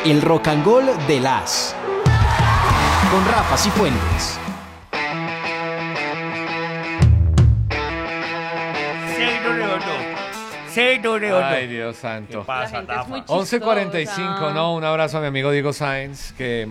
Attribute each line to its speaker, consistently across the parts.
Speaker 1: El Rock and Roll de las con Rafa Cifuentes.
Speaker 2: Ay, Dios santo.
Speaker 3: ¿Qué pasa, Tafa?
Speaker 2: 11:45, no, un abrazo a mi amigo Diego Sáenz que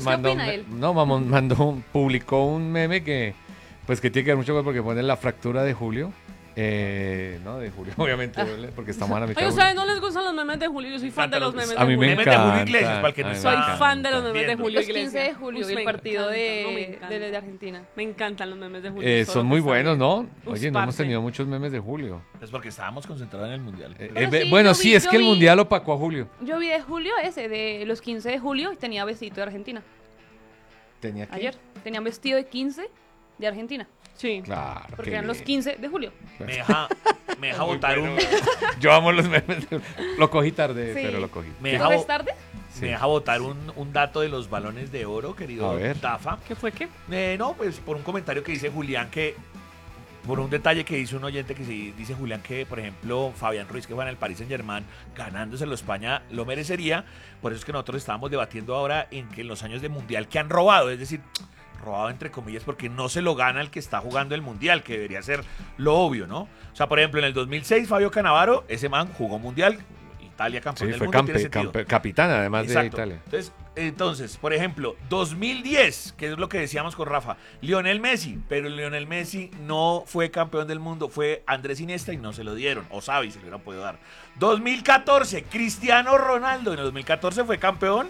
Speaker 2: publicó un meme que pues que tiene que ver mucho porque pone la fractura de Julio. No, de Julio, obviamente, porque estamos a la mitad.
Speaker 4: Ay, ¿ustedes no les gustan los memes de Julio? Yo soy fan de los memes de
Speaker 2: A mí
Speaker 4: Julio.
Speaker 2: me
Speaker 3: Memes de Julio
Speaker 2: encanta.
Speaker 3: Iglesias, para el que no
Speaker 4: Soy
Speaker 3: está
Speaker 4: fan de los memes de
Speaker 3: viendo.
Speaker 4: Julio
Speaker 5: Los 15
Speaker 4: Iglesias.
Speaker 5: de julio,
Speaker 4: Me
Speaker 5: el partido
Speaker 4: encanta,
Speaker 5: de Argentina.
Speaker 4: Me encantan los memes de Julio.
Speaker 2: Son muy buenos, ¿no? Oye, no hemos
Speaker 4: parce.
Speaker 2: tenido muchos memes de Julio.
Speaker 3: Es porque estábamos concentrados en el mundial.
Speaker 5: Pero sí,
Speaker 2: Bueno,
Speaker 5: yo
Speaker 2: sí,
Speaker 5: vi-
Speaker 2: es
Speaker 5: yo
Speaker 2: que el
Speaker 5: vi-
Speaker 2: mundial opacó a Julio.
Speaker 5: Yo vi de julio ese, de los 15 de julio, y tenía vestido de Argentina.
Speaker 2: Tenía que.
Speaker 5: Ayer. Tenían vestido de 15 de Argentina.
Speaker 4: Sí.
Speaker 2: Claro.
Speaker 5: Porque
Speaker 2: qué
Speaker 5: eran los
Speaker 2: lindo.
Speaker 5: 15 de julio.
Speaker 3: Me deja botar un...
Speaker 2: Yo amo los memes. Lo cogí tarde,
Speaker 5: Sí.
Speaker 2: pero lo cogí.
Speaker 3: Me
Speaker 5: ¿Tú
Speaker 3: deja,
Speaker 5: ves tarde?
Speaker 3: me deja botar un dato de los balones de oro, querido
Speaker 2: A ver.
Speaker 3: Tafa.
Speaker 4: ¿Qué fue qué?
Speaker 3: No, pues por un comentario que dice Julián que... Por un detalle que dice un oyente que sí, dice Julián que, por ejemplo, Fabián Ruiz, que juega en el Paris Saint-Germain, ganándoselo España, lo merecería. Por eso es que nosotros estábamos debatiendo ahora en que en los años de Mundial que han robado, es decir, robado entre comillas, porque no se lo gana el que está jugando el Mundial, que debería ser lo obvio, ¿no? O sea, por ejemplo, en el 2006, Fabio Cannavaro, ese man jugó Mundial, Italia campeón
Speaker 2: Sí,
Speaker 3: del
Speaker 2: fue
Speaker 3: mundo, tiene sentido.
Speaker 2: capitán además de
Speaker 3: Exacto.
Speaker 2: Italia.
Speaker 3: Entonces, por ejemplo, 2010, que es lo que decíamos con Rafa, Lionel Messi, pero Lionel Messi no fue campeón del mundo, fue Andrés Iniesta y no se lo dieron, o Xavi se lo hubieran podido dar. 2014, Cristiano Ronaldo, en el 2014 fue campeón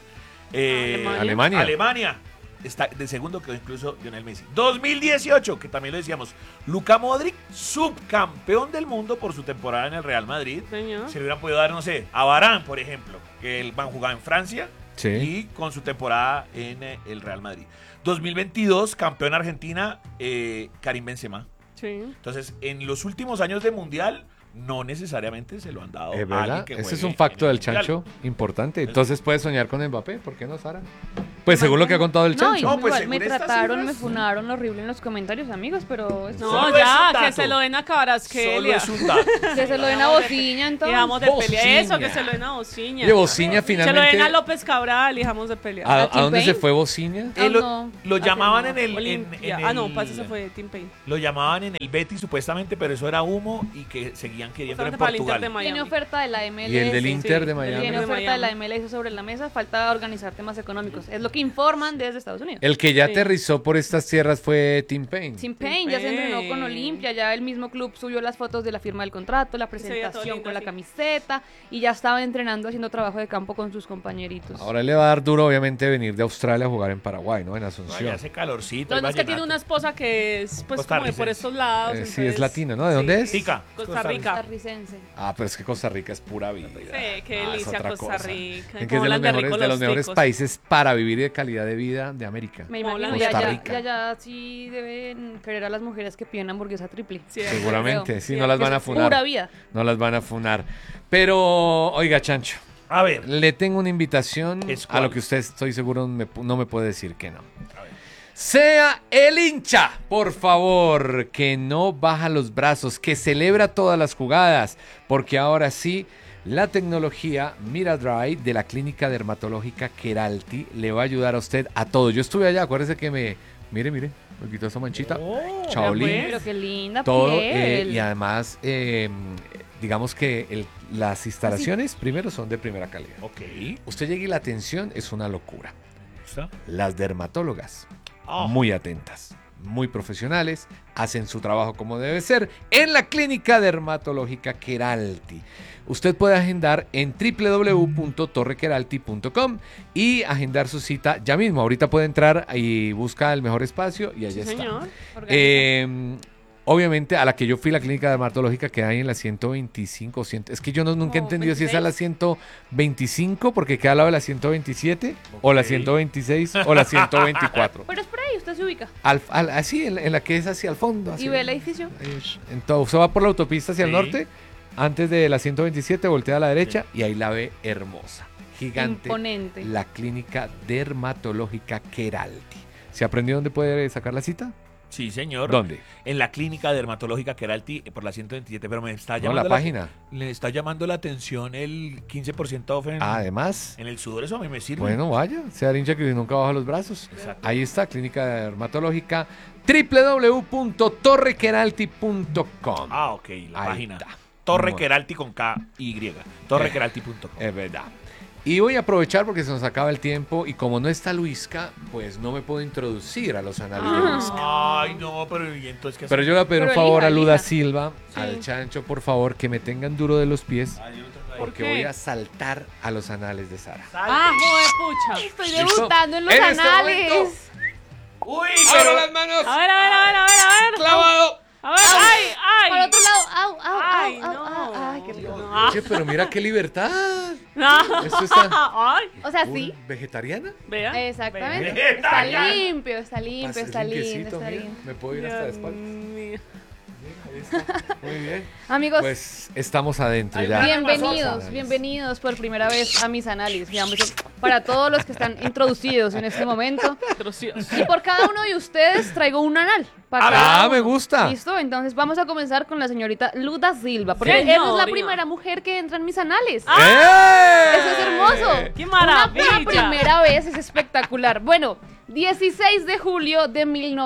Speaker 2: Alemania.
Speaker 3: Está de segundo quedó incluso Lionel Messi. 2018, que también lo decíamos, Luka Modric, subcampeón del mundo por su temporada en el Real Madrid.
Speaker 4: Señor.
Speaker 3: Se le hubieran podido dar, no sé, a Varane, por ejemplo, que él van a jugar en Francia
Speaker 2: Sí.
Speaker 3: y con su temporada en el Real Madrid. 2022, campeón Argentina, Karim Benzema.
Speaker 4: Sí.
Speaker 3: Entonces, en los últimos años de Mundial, no necesariamente se lo han dado
Speaker 2: Es
Speaker 3: a alguien
Speaker 2: verdad,
Speaker 3: que
Speaker 2: ese
Speaker 3: juegue
Speaker 2: es un facto
Speaker 3: en el
Speaker 2: del
Speaker 3: Mundial.
Speaker 2: Chancho importante. Entonces puedes soñar con Mbappé, ¿por qué no, Sara? Pues según lo que ha contado el
Speaker 5: No,
Speaker 2: Chancho.
Speaker 3: No, pues,
Speaker 5: igual me
Speaker 3: según estas
Speaker 5: trataron,
Speaker 3: cifras,
Speaker 5: me funaron horrible en los comentarios, amigos, pero
Speaker 4: No,
Speaker 3: Solo es un
Speaker 4: ya,
Speaker 3: dato.
Speaker 4: que se lo den a Cabarasquelia.
Speaker 3: Solo es un dato.
Speaker 5: que se lo den a bociña entonces.
Speaker 4: Dejamos de pelear.
Speaker 2: Bociña.
Speaker 4: Eso, que se lo den a Bociña.
Speaker 2: Oye, Bociña
Speaker 4: Se lo
Speaker 2: finalmente.
Speaker 4: den a López Cabral y dejamos de pelear.
Speaker 2: ¿A
Speaker 5: Tim
Speaker 2: dónde se
Speaker 5: Payne?
Speaker 2: fue Bociña?
Speaker 5: No.
Speaker 3: Lo llamaban en el...
Speaker 4: Olimpia.
Speaker 3: en
Speaker 4: No,
Speaker 3: el-
Speaker 4: para eso se fue Tim Payne.
Speaker 3: Lo llamaban en el Betis supuestamente, pero eso era humo y que seguían queriendo en
Speaker 4: Solamente para el Inter
Speaker 3: Portugal.
Speaker 4: de Miami.
Speaker 5: Tiene oferta de la MLS.
Speaker 2: Y el del
Speaker 4: sí,
Speaker 2: Inter
Speaker 4: sí.
Speaker 2: de Miami.
Speaker 5: Tiene
Speaker 4: de
Speaker 5: oferta de la
Speaker 4: Miami.
Speaker 5: MLS sobre la mesa, falta organizar temas económicos. Es lo que informan desde Estados Unidos.
Speaker 2: El que ya
Speaker 4: Sí.
Speaker 2: aterrizó por estas tierras fue Tim Payne.
Speaker 5: Tim Payne ya se entrenó con Olimpia, ya el mismo club subió las fotos de la firma del contrato, la
Speaker 4: se veía todo
Speaker 5: presentación
Speaker 4: lindo,
Speaker 5: con la
Speaker 4: sí.
Speaker 5: camiseta y ya estaba entrenando haciendo trabajo de campo con sus compañeritos.
Speaker 2: Ahora le va a dar duro, obviamente, venir de Australia a jugar en Paraguay, ¿no? En
Speaker 3: Ay,
Speaker 2: Asunción.
Speaker 3: hace calorcito.
Speaker 4: Lo
Speaker 3: el
Speaker 4: demás es que tiene
Speaker 3: vallenato.
Speaker 4: una esposa que es pues como de por
Speaker 3: Costarricense.
Speaker 4: estos lados.
Speaker 2: Sí,
Speaker 4: entonces-
Speaker 2: es latina, ¿no? ¿De dónde es?
Speaker 3: Tica.
Speaker 4: Costa Rica.
Speaker 5: Costarricense.
Speaker 2: Ah, pero es que Costa Rica es pura vida.
Speaker 4: Sí, qué
Speaker 2: Ah, es
Speaker 4: delicia
Speaker 2: otra
Speaker 4: Costa
Speaker 2: cosa.
Speaker 4: Rica.
Speaker 2: Es que
Speaker 4: Cómo
Speaker 2: es de los
Speaker 4: hablan
Speaker 2: mejores,
Speaker 4: rico
Speaker 2: de los mejores
Speaker 4: ticos.
Speaker 2: países para vivir y de calidad de vida de América.
Speaker 5: Me
Speaker 4: Como
Speaker 5: imagino,
Speaker 4: Costa
Speaker 5: ya,
Speaker 2: Rica.
Speaker 5: ya sí deben querer a las mujeres que piden hamburguesa triple.
Speaker 4: Sí,
Speaker 2: Seguramente,
Speaker 5: creo.
Speaker 2: sí, no las van a
Speaker 5: Es
Speaker 2: funar.
Speaker 5: pura vida.
Speaker 2: No las van a funar. Pero, oiga, Chancho,
Speaker 3: A ver,
Speaker 2: le tengo una invitación
Speaker 3: ¿Es
Speaker 2: a lo
Speaker 3: cuál?
Speaker 2: que usted, estoy seguro, no me puede decir que no. Sea el hincha, por favor, que no baja los brazos, que celebra todas las jugadas, porque ahora sí, la tecnología Miradry de la Clínica Dermatológica Keralty le va a ayudar a usted a todo. Yo estuve allá, acuérdese que mire, me quitó esa manchita.
Speaker 3: Oh,
Speaker 2: Chaolín.
Speaker 4: ya pues.
Speaker 5: Pero qué linda
Speaker 2: Todo,
Speaker 5: piel.
Speaker 2: y además, digamos que las instalaciones primero son de primera calidad.
Speaker 3: ok.
Speaker 2: Usted llega y la atención es una locura.
Speaker 3: ¿Está?
Speaker 2: Las dermatólogas,
Speaker 3: Oh.
Speaker 2: muy atentas, muy profesionales, hacen su trabajo como debe ser en la Clínica Dermatológica Keralty. Usted puede agendar en www.torrekeralty.com y agendar su cita ya mismo. Ahorita puede entrar y busca el mejor espacio y allá
Speaker 4: Sí,
Speaker 2: está.
Speaker 4: señor.
Speaker 2: Obviamente, a la que yo fui, la clínica dermatológica queda ahí en la 125, es que yo nunca he
Speaker 4: No,
Speaker 2: entendido si es a
Speaker 4: 26.
Speaker 2: la 125, porque queda al lado de la 127, o la 126, o la 124.
Speaker 5: Pero es por ahí, usted se ubica.
Speaker 2: Así, en la que es hacia el fondo.
Speaker 5: Y ve el edificio.
Speaker 2: Entonces, usted va por la autopista hacia el
Speaker 3: Sí.
Speaker 2: norte, antes de la 127, voltea a la derecha, y ahí la ve hermosa, gigante.
Speaker 5: Imponente.
Speaker 2: La clínica dermatológica Keralty. ¿Se aprendió dónde puede sacar la cita?
Speaker 3: Sí, señor.
Speaker 2: ¿Dónde?
Speaker 3: En la clínica dermatológica Keralty por la 127, pero me está
Speaker 2: No,
Speaker 3: llamando
Speaker 2: la página.
Speaker 3: le está llamando la atención el 15% off
Speaker 2: Además,
Speaker 3: en el sudor, eso a mí me sirve.
Speaker 2: bueno, vaya, sea el hincha que nunca baja los brazos.
Speaker 3: Exacto.
Speaker 2: Ahí está, clínica dermatológica, www.torrequeralty.com.
Speaker 3: Ah, ok, la
Speaker 2: Ahí
Speaker 3: página.
Speaker 2: está.
Speaker 3: Torre
Speaker 2: Bueno.
Speaker 3: Keralty con K-Y. Torrequeralty.com.
Speaker 2: Es verdad. Y voy a aprovechar porque se nos acaba el tiempo y como no está Luisca, pues no me puedo introducir a los anales de Luisca.
Speaker 3: Ay, no, pero ¿y entonces qué
Speaker 2: Pero yo le voy a pedir un
Speaker 5: Pero
Speaker 2: favor a
Speaker 5: elija,
Speaker 2: Luda
Speaker 5: elija.
Speaker 2: Silva,
Speaker 4: Sí.
Speaker 2: al Chancho, por favor, que me tengan duro de los pies
Speaker 3: Ah, yo no tengo ahí.
Speaker 2: porque
Speaker 4: qué?
Speaker 2: voy a saltar a los anales de Sara.
Speaker 4: Ah, joder, pucha.
Speaker 5: Estoy
Speaker 2: ¿Listo?
Speaker 5: debutando en los
Speaker 2: En este
Speaker 5: anales.
Speaker 2: momento.
Speaker 3: Uy,
Speaker 2: ¡Abra
Speaker 3: pero
Speaker 2: las manos!
Speaker 4: A ver, a ver, a ver, a ver, a ver.
Speaker 2: ¡Clavado!
Speaker 4: A ver, ay, ay.
Speaker 5: Por otro lado, au, au,
Speaker 4: Ay,
Speaker 5: au, au,
Speaker 4: no.
Speaker 5: au. Ay, qué rico.
Speaker 4: No.
Speaker 2: Oye, pero mira qué libertad.
Speaker 4: No.
Speaker 2: Esto está...
Speaker 4: Ay,
Speaker 5: O sea, sí.
Speaker 2: ¿Vegetariana?
Speaker 4: vea.
Speaker 5: Exactamente.
Speaker 3: Vea.
Speaker 5: Está limpio, está limpio,
Speaker 2: Pasa
Speaker 5: está lindo,
Speaker 2: limpiecito,
Speaker 5: está
Speaker 2: mira.
Speaker 5: lindo.
Speaker 2: Me puedo ir hasta la
Speaker 4: Dios
Speaker 2: espalda.
Speaker 4: mío.
Speaker 2: Ahí está. Muy bien.
Speaker 5: Amigos,
Speaker 2: Pues estamos adentro
Speaker 3: Ay,
Speaker 2: ya.
Speaker 5: bienvenidos, bienvenidos por primera vez a mis análisis. Digamos, para todos los que están introducidos en este momento.
Speaker 4: Trocitos.
Speaker 5: Y por cada uno de ustedes traigo un anal. Para
Speaker 2: Ah,
Speaker 5: cada
Speaker 2: me
Speaker 5: uno.
Speaker 2: gusta.
Speaker 5: ¿Listo? Entonces vamos a comenzar con la señorita Luda Silva. Porque
Speaker 4: Señorita.
Speaker 5: ella es la primera mujer que entra en mis anales.
Speaker 2: ¡Eh!
Speaker 5: Eso es hermoso.
Speaker 4: ¡Qué
Speaker 5: Una
Speaker 4: maravilla!
Speaker 5: primera vez es espectacular. Bueno, 16 de julio de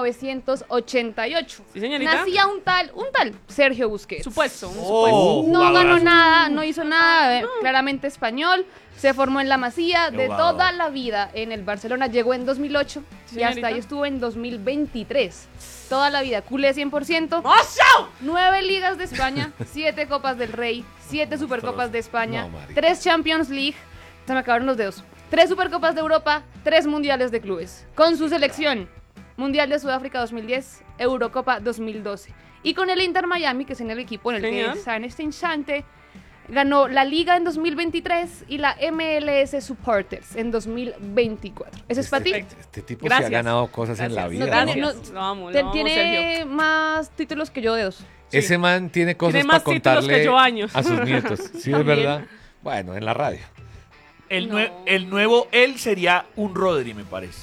Speaker 5: 1988.
Speaker 4: Sí, señorita.
Speaker 5: Nacía un tal Sergio Busquets.
Speaker 4: Supuesto, un
Speaker 3: Oh,
Speaker 4: supuesto.
Speaker 5: No ganó
Speaker 3: jugadorazo.
Speaker 5: nada, no hizo nada, claramente español. Se formó en la Masía
Speaker 3: Qué
Speaker 5: de
Speaker 3: jugador.
Speaker 5: toda la vida en el Barcelona. Llegó en 2008 y
Speaker 4: Señorita.
Speaker 5: hasta ahí estuvo en 2023. Toda la vida, culé 100%.
Speaker 4: ¡Oso!
Speaker 5: 9 ligas de España, 7 Copas del Rey, 7 Supercopas de España,
Speaker 2: No, marica.
Speaker 5: 3 Champions League, se me acabaron los dedos, 3 Supercopas de Europa, 3 Mundiales de Clubes. Con su selección, Mundial de Sudáfrica 2010, Eurocopa 2012. Y con el Inter Miami, que es en el equipo en el
Speaker 4: Señor.
Speaker 5: que está en este instante, ganó la Liga en 2023 y la MLS Supporters en 2024. ¿Eso es para ti?
Speaker 2: Este tipo se
Speaker 4: Gracias.
Speaker 2: ha ganado cosas en la
Speaker 4: Gracias.
Speaker 2: vida.
Speaker 5: No tiene-
Speaker 2: ¿no?
Speaker 4: Gracias. Lo amo,
Speaker 5: Te-
Speaker 4: lo amo,
Speaker 5: tiene
Speaker 4: Sergio.
Speaker 5: más títulos que yo dedos.
Speaker 2: Ese man tiene cosas
Speaker 4: Tiene
Speaker 2: para
Speaker 4: más títulos
Speaker 2: contarle
Speaker 4: que yo años.
Speaker 2: a sus nietos. Sí, es
Speaker 5: También.
Speaker 2: verdad. Bueno, en la radio.
Speaker 3: El,
Speaker 5: No.
Speaker 3: el nuevo él sería un Rodri, me parece.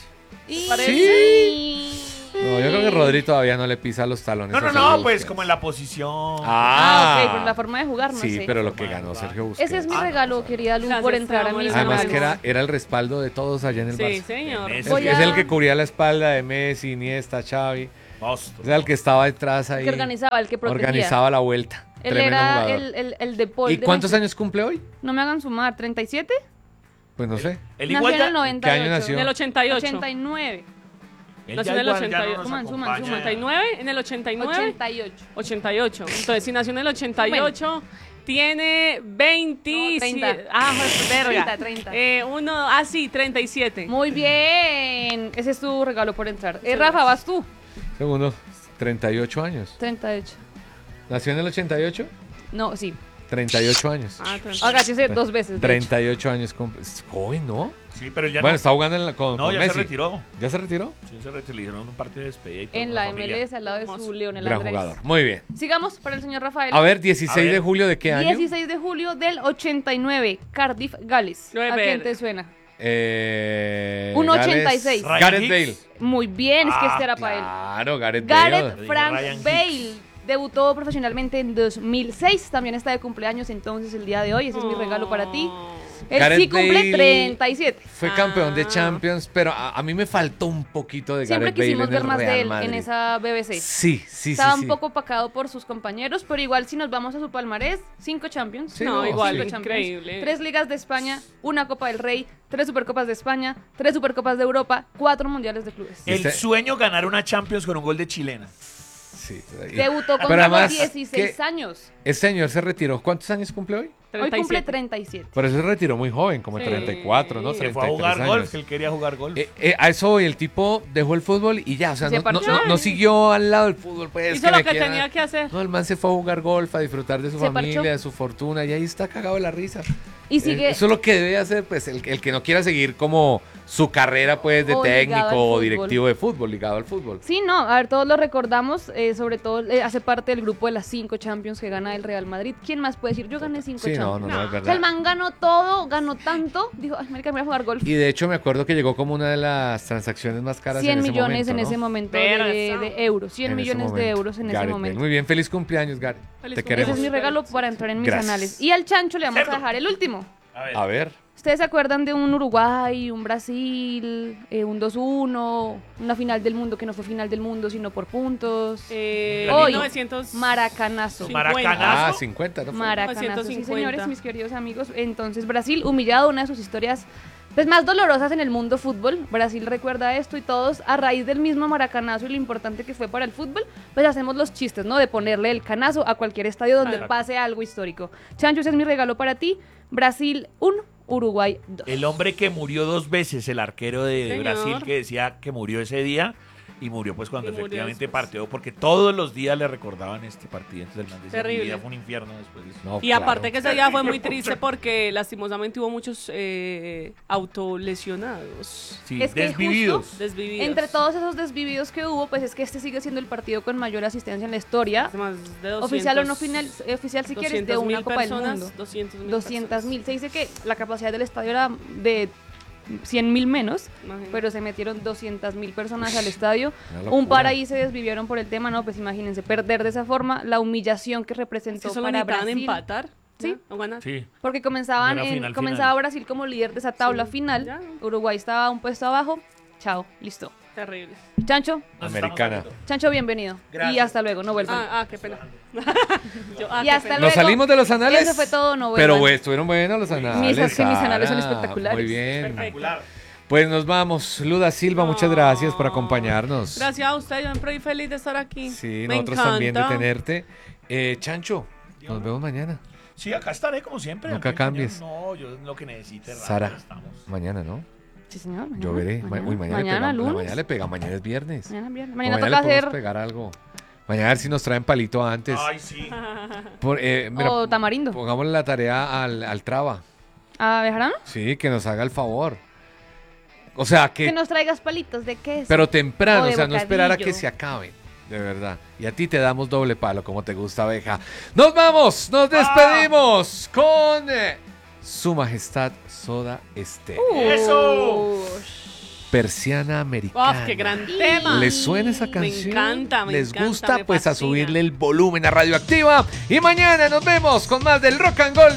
Speaker 5: Sí.
Speaker 2: No, yo creo que Rodri todavía no le pisa los talones.
Speaker 3: No,
Speaker 2: a
Speaker 3: no,
Speaker 2: Sergio
Speaker 3: no,
Speaker 2: Busquets.
Speaker 3: pues como en la posición.
Speaker 5: Ah, ok, pero la forma de jugar, no
Speaker 2: sí,
Speaker 5: sé.
Speaker 2: pero lo que
Speaker 3: Forma de
Speaker 2: ganó
Speaker 3: jugar.
Speaker 2: Sergio Busquets.
Speaker 5: Ese es mi regalo, querida Lu,
Speaker 4: Gracias,
Speaker 5: por entrar a
Speaker 4: amor,
Speaker 5: mis
Speaker 4: esa
Speaker 2: Además
Speaker 4: Además,
Speaker 2: que
Speaker 5: análisis.
Speaker 2: era el respaldo de todos allá en el
Speaker 4: Sí,
Speaker 2: Barça.
Speaker 4: señor.
Speaker 3: Messi.
Speaker 5: Voy
Speaker 2: Es
Speaker 5: a-
Speaker 2: el que cubría la espalda de Messi, Iniesta, Xavi.
Speaker 3: Monstruo.
Speaker 2: Es el que estaba detrás ahí.
Speaker 5: Que organizaba, el que protegía.
Speaker 2: Organizaba la vuelta.
Speaker 5: Él
Speaker 2: Tremendo
Speaker 5: era
Speaker 2: jugador.
Speaker 5: el de Paul.
Speaker 2: ¿Y
Speaker 5: de
Speaker 2: cuántos
Speaker 5: Manchester.
Speaker 2: años cumple hoy?
Speaker 5: No me hagan sumar, ¿37?
Speaker 2: Pues no sé.
Speaker 3: Él
Speaker 5: Nació
Speaker 3: igual
Speaker 5: en
Speaker 3: ya,
Speaker 5: el 98.
Speaker 2: ¿Qué año nació?
Speaker 4: En el 88.
Speaker 5: 89.
Speaker 3: él
Speaker 4: nació
Speaker 3: ya
Speaker 4: en el
Speaker 3: igual ya
Speaker 4: 88.
Speaker 3: no nos
Speaker 5: Suman, suman,
Speaker 3: acompaña.
Speaker 5: suman.
Speaker 4: 89, en el 89.
Speaker 5: 88.
Speaker 4: 88. Entonces, si nació en el 88, tiene 20.
Speaker 5: No, 30.
Speaker 4: Ah, pues, verga.
Speaker 5: 30.
Speaker 4: Sí, 37.
Speaker 5: Muy bien. Ese es tu regalo por entrar. Rafa, vas tú.
Speaker 2: Segundo, 38 años.
Speaker 5: 38.
Speaker 2: ¿Nació en el 88?
Speaker 5: No, sí.
Speaker 2: 38 años.
Speaker 4: Ah, 30.
Speaker 5: Ahora sí sé 2 veces. de hecho.
Speaker 2: 38 años. Es joven, ¿no?
Speaker 3: Sí, pero él ya
Speaker 2: Bueno,
Speaker 3: no.
Speaker 2: está jugando con
Speaker 3: No, ya
Speaker 2: Messi.
Speaker 3: se retiró.
Speaker 2: ¿Ya se retiró?
Speaker 3: Sí, se retiró. Le hicieron un partido de despedida y todo.
Speaker 5: En
Speaker 3: con
Speaker 5: la
Speaker 3: familia.
Speaker 5: MLS al lado de su
Speaker 4: Hermoso.
Speaker 5: Leonel
Speaker 2: Gran
Speaker 5: Andrés.
Speaker 2: jugador. Muy bien.
Speaker 5: Sigamos para el señor Rafael.
Speaker 2: A ver, 16
Speaker 3: A ver.
Speaker 2: de julio de qué año?
Speaker 5: 16 de julio del 89, Cardiff, Gales.
Speaker 4: Lo de
Speaker 5: ¿A quién
Speaker 4: ver.
Speaker 5: te suena?
Speaker 2: Un
Speaker 5: 86.
Speaker 3: Ryan
Speaker 2: Gareth
Speaker 3: Giggs.
Speaker 2: Bale.
Speaker 5: Muy bien, es que
Speaker 3: Ah,
Speaker 5: este era para él.
Speaker 2: Claro, Gareth
Speaker 5: Gareth
Speaker 2: Bale.
Speaker 5: Frank
Speaker 3: Ryan
Speaker 5: Bale
Speaker 3: Giggs.
Speaker 5: debutó profesionalmente en 2006. También está de cumpleaños entonces el día de hoy. Ese es mi regalo para ti. Él
Speaker 2: Gareth
Speaker 5: sí cumple
Speaker 2: Bale
Speaker 5: 37.
Speaker 2: Fue campeón de
Speaker 4: Ah.
Speaker 2: Champions, pero a mí me faltó un poquito de
Speaker 5: Siempre
Speaker 2: Gareth Bale
Speaker 5: quisimos
Speaker 2: en
Speaker 5: ver
Speaker 2: el
Speaker 5: más
Speaker 2: Real
Speaker 5: de él
Speaker 2: Madrid.
Speaker 5: en esa BBC.
Speaker 2: Sí.
Speaker 5: Estaba un
Speaker 2: sí.
Speaker 5: poco opacado por sus compañeros, pero igual si nos vamos a su palmarés, 5 Champions.
Speaker 2: Sí,
Speaker 4: No,
Speaker 2: no,
Speaker 4: igual,
Speaker 2: sí.
Speaker 4: increíble.
Speaker 5: 3 Ligas de España, 1 Copa del Rey, 3 Supercopas de España, 3 Supercopas de Europa, 4 Mundiales de Clubes.
Speaker 3: El
Speaker 2: Este-
Speaker 3: sueño ganar una Champions con un gol de chilena.
Speaker 2: Sí.
Speaker 5: Debutó con
Speaker 2: Pero
Speaker 5: solo
Speaker 2: además,
Speaker 5: 16
Speaker 2: ¿qué?
Speaker 5: años.
Speaker 2: Este señor se retiró. ¿Cuántos años cumple hoy?
Speaker 5: Hoy cumple
Speaker 4: 37.
Speaker 5: 37.
Speaker 2: Por eso se retiró muy joven, como
Speaker 4: Sí.
Speaker 2: 34, ¿no?
Speaker 4: Se
Speaker 3: Se
Speaker 2: 33
Speaker 3: fue a jugar
Speaker 2: años.
Speaker 3: golf, él quería jugar golf.
Speaker 2: A eso voy, el tipo dejó el fútbol y ya, o sea,
Speaker 5: Se
Speaker 2: no, no,
Speaker 5: parchó.
Speaker 2: no siguió al lado del fútbol, pues.
Speaker 4: Hizo lo
Speaker 2: me
Speaker 4: que
Speaker 2: quiera-
Speaker 4: tenía que hacer.
Speaker 2: No, el man se fue a jugar golf, a disfrutar de su
Speaker 5: Se
Speaker 2: familia,
Speaker 5: parchó.
Speaker 2: de su fortuna, y ahí está cagado de la risa.
Speaker 5: Y sigue
Speaker 2: Eso es lo que debe hacer, pues, el que no quiera seguir como su carrera, pues, de
Speaker 5: O ligado al
Speaker 2: técnico o
Speaker 5: fútbol.
Speaker 2: directivo de fútbol, ligado al fútbol.
Speaker 5: Sí, no, a ver, todos lo recordamos, sobre todo hace parte del grupo de las 5 Champions que gana el Real Madrid. ¿Quién más puede decir? Yo gané 5
Speaker 2: Sí, no, no, es
Speaker 5: O sea,
Speaker 2: verdad.
Speaker 5: el man ganó todo, ganó tanto. Dijo, ay, marica, me voy a jugar golf.
Speaker 2: Y de hecho me acuerdo que llegó como una de las transacciones más caras
Speaker 5: 100
Speaker 2: en ese
Speaker 5: millones
Speaker 2: momento,
Speaker 5: en
Speaker 2: ¿no?
Speaker 5: ese momento
Speaker 4: Pero
Speaker 5: de
Speaker 4: eso.
Speaker 5: euros. 100
Speaker 2: En ese
Speaker 5: millones de
Speaker 2: momento.
Speaker 5: euros en ese
Speaker 2: Gareth Bale.
Speaker 5: momento.
Speaker 2: Muy bien, feliz cumpleaños, Gary.
Speaker 4: Feliz
Speaker 2: Te
Speaker 4: cumpleaños.
Speaker 2: queremos.
Speaker 5: Ese es mi regalo para entrar en mis
Speaker 2: Gracias.
Speaker 5: anales. Y al Chancho le vamos a dejar el último.
Speaker 3: A ver.
Speaker 2: A ver.
Speaker 5: ¿Ustedes se acuerdan de un Uruguay, un Brasil, un 2-1, una final del mundo que no fue final del mundo sino por puntos? Hoy,
Speaker 4: 1900.
Speaker 5: Maracanazo.
Speaker 4: Sí.
Speaker 3: Maracanazo.
Speaker 2: 50, ¿no? fue?
Speaker 5: Maracanazo, sí
Speaker 4: 950.
Speaker 5: señores, mis queridos amigos. Entonces Brasil humillado, una de sus historias pues más dolorosas en el mundo fútbol. Brasil recuerda esto y todos a raíz del mismo maracanazo y lo importante que fue para el fútbol, pues hacemos los chistes, ¿no? De ponerle el canazo a cualquier estadio donde
Speaker 3: Claro.
Speaker 5: pase algo histórico. Chancho, ese es mi regalo para ti. Brasil 1, Uruguay 2.
Speaker 3: El hombre que murió 2 veces, el arquero de
Speaker 4: Señor.
Speaker 3: Brasil, que decía que murió ese día y murió pues cuando
Speaker 4: Y murió
Speaker 3: efectivamente
Speaker 4: después.
Speaker 3: partió, porque todos los días le recordaban este partido. Entonces el man decía,
Speaker 4: Terrible.
Speaker 3: mi vida fue un infierno después de eso.
Speaker 2: No,
Speaker 4: Y
Speaker 2: claro.
Speaker 4: aparte que ese día fue muy triste porque lastimosamente hubo muchos autolesionados,
Speaker 3: Sí,
Speaker 5: Es que
Speaker 3: desvividos.
Speaker 4: desvividos.
Speaker 5: Entre todos esos desvividos que hubo, pues es que este sigue siendo el partido con mayor asistencia en la historia.
Speaker 4: Hace más de 200,
Speaker 5: Oficial o no final, oficial si quieres, de una
Speaker 4: 200.000
Speaker 5: Copa del
Speaker 4: personas,
Speaker 5: Mundo.
Speaker 4: 200.000
Speaker 5: 200.000. Se dice que la capacidad del estadio era de 100.000 menos,
Speaker 4: Imagínate.
Speaker 5: pero se metieron 200.000 personas al estadio.
Speaker 2: Una locura.
Speaker 5: Un par ahí se desvivieron por el tema, no, pues imagínense, perder de esa forma, la humillación que
Speaker 4: Es
Speaker 5: representó
Speaker 4: que solo
Speaker 5: para
Speaker 4: necesitaban
Speaker 5: Brasil.
Speaker 4: empatar.
Speaker 5: Sí.
Speaker 4: ¿no? O ganar.
Speaker 3: Sí.
Speaker 5: Porque comenzaban
Speaker 3: No era final,
Speaker 5: comenzaba
Speaker 3: final.
Speaker 5: Brasil como líder de esa tabla
Speaker 4: Sí.
Speaker 5: final.
Speaker 4: Ya.
Speaker 5: Uruguay estaba un puesto abajo. Chao, listo.
Speaker 4: Terrible.
Speaker 5: Chancho,
Speaker 3: Nos
Speaker 2: Americana.
Speaker 3: estamos saliendo.
Speaker 5: Chancho, bienvenido.
Speaker 3: Gracias.
Speaker 5: Y hasta luego, no vuelvan.
Speaker 4: Qué pena. Yo,
Speaker 5: Y
Speaker 4: qué
Speaker 5: hasta
Speaker 4: pena.
Speaker 5: luego.
Speaker 2: Nos salimos de los anales.
Speaker 5: Eso fue todo, no
Speaker 2: Pero
Speaker 5: vuelvan.
Speaker 2: güey, estuvieron buenos los anales.
Speaker 5: Mis anales son
Speaker 2: Sara.
Speaker 5: espectaculares.
Speaker 2: Muy bien.
Speaker 3: Espectacular.
Speaker 2: Pues nos vamos. Luda Silva, muchas
Speaker 4: No.
Speaker 2: gracias por acompañarnos.
Speaker 4: Gracias a usted, yo estoy feliz de estar aquí.
Speaker 2: Sí,
Speaker 4: Me
Speaker 2: nosotros
Speaker 4: encanta.
Speaker 2: también de tenerte. Chancho, nos vemos mañana.
Speaker 3: Sí, acá estaré como siempre.
Speaker 2: Nunca
Speaker 3: Antonio
Speaker 2: cambies.
Speaker 3: Peña. No, yo lo que necesite.
Speaker 2: Sara,
Speaker 3: rápido estamos.
Speaker 2: mañana, ¿no?
Speaker 5: Sí, señor. Mañana,
Speaker 2: Yo veré. Uy, mañana, le pega.
Speaker 5: lunes.
Speaker 2: Mañana le pega. Mañana es viernes.
Speaker 5: Mañana, viernes.
Speaker 2: O
Speaker 5: Mañana
Speaker 2: le
Speaker 5: toca
Speaker 2: podemos
Speaker 5: hacer
Speaker 2: pegar algo. Mañana a ver si nos traen palito antes.
Speaker 3: Ay, sí.
Speaker 2: Mira,
Speaker 5: o tamarindo.
Speaker 2: pongámosle la tarea al Traba.
Speaker 5: ¿A Bejarano?
Speaker 2: Sí, que nos haga el favor. O sea,
Speaker 5: Que nos traigas palitos de queso.
Speaker 2: pero temprano,
Speaker 5: o
Speaker 2: o
Speaker 5: de
Speaker 2: sea, no esperar a que
Speaker 5: bocadillo.
Speaker 2: se acaben. De verdad. Y a ti te damos doble palo, como te gusta, abeja. ¡Nos vamos! ¡Nos despedimos! Con Su Majestad Soda Stereo.
Speaker 3: ¡Eso!
Speaker 2: Persiana Americana.
Speaker 4: ¡Uf, qué gran tema!
Speaker 2: ¿Les suena esa
Speaker 4: Me
Speaker 2: canción?
Speaker 4: encanta, me
Speaker 2: ¿Les
Speaker 4: encanta,
Speaker 2: gusta?
Speaker 4: me
Speaker 2: Pues a
Speaker 4: fascina.
Speaker 2: subirle el volumen a Radioactiva. Y mañana nos vemos con más del Rock and Roll